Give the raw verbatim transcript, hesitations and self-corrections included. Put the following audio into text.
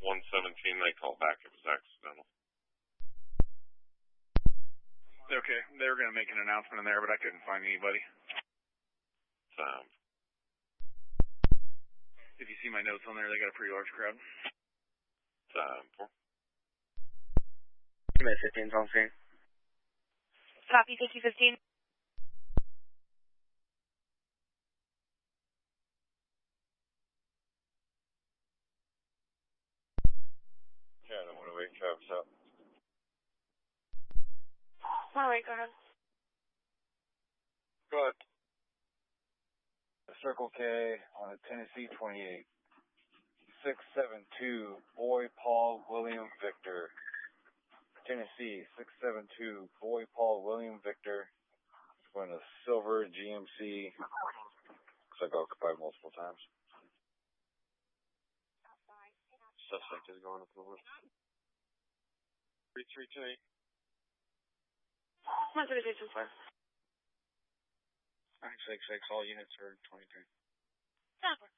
one seventeen, they called back. It was accidental. Okay, they were going to make an announcement in there, but I couldn't find anybody. Um, if you see my notes on there, they got a pretty large crowd. Um, four. fifteen's on scene. Copy, thank you, fifteen. Yeah, I don't want to wake Travis up. All right, go ahead. Go ahead. Circle K on a Tennessee twenty-eight. six seven two, Boy Paul William Victor. Tennessee, six seven two, Boy Paul William Victor. Going to silver G M C. Looks like occupied multiple times. Suspect is going up the list. three three two eight. one three six four. nine six six, all units are twenty-three. Stop.